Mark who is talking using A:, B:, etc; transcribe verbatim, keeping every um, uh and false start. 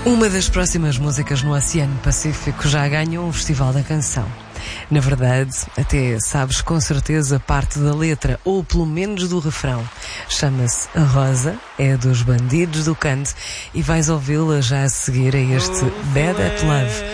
A: Uma das próximas músicas no Oceano Pacífico já ganhou um festival da canção. Na verdade, até sabes com certeza parte da letra, ou pelo menos do refrão. Chama-se A Rosa, é dos Bandidos do Cante e vais ouvi-la já a seguir a este Bad at Love.